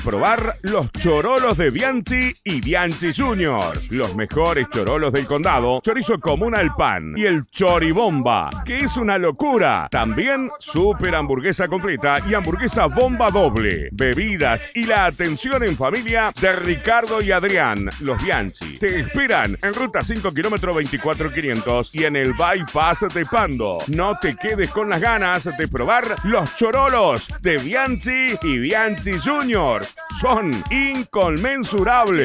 probar los chorolos de Bianchi y Bianchi Junior. Los mejores chorolos del condado, chorizo común al pan y el choribomba, que es una locura. También super hamburguesa completa y hamburguesa bomba doble. Bebidas y la atención en familia de Ricardo y Adrián, los Bianchi. Te esperan en ruta 5 kilómetro 24500 y en el bypass de Pando. No te quedes con las ganas de probar los chorolos de Bianchi y Bianchi Junior. Son inconmensurables.